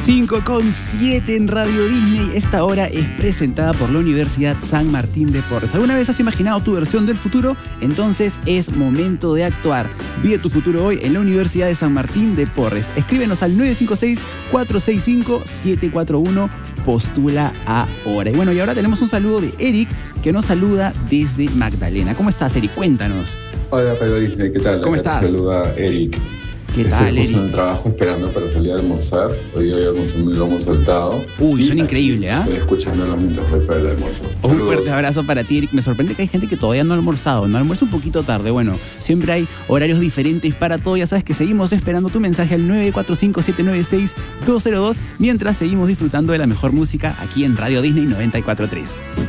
5:07 en Radio Disney. Esta hora es presentada por la Universidad San Martín de Porres. ¿Alguna vez has imaginado tu versión del futuro? Entonces es momento de actuar. Vive tu futuro hoy en la Universidad de San Martín de Porres. Escríbenos al 956-465-741. Postula ahora. Y bueno, y ahora tenemos un saludo de Eric, que nos saluda desde Magdalena. ¿Cómo estás, Eric? Cuéntanos. Hola, Radio Disney, ¿qué tal? ¿Cómo estás? Te saluda Eric. ¿Qué tal, Eric? Estoy en el trabajo esperando para salir a almorzar. Hoy día voy a consumir un lomo saltado. Uy, suena increíble, ¿ah? Estoy escuchándolo mientras voy para el almuerzo. Un fuerte abrazo para ti, Eric. Me sorprende que hay gente que todavía no ha almorzado. No almuerza un poquito tarde. Bueno, siempre hay horarios diferentes para todo. Ya sabes que seguimos esperando tu mensaje al 945-796-202 mientras seguimos disfrutando de la mejor música aquí en Radio Disney 94.3.